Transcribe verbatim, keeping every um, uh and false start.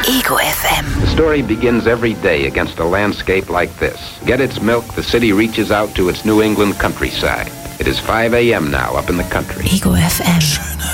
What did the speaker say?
Ego F M. The story begins every day against a landscape like this. Get its milk, the city reaches out to its New England countryside. It is five a.m. now up in the country. Ego F M.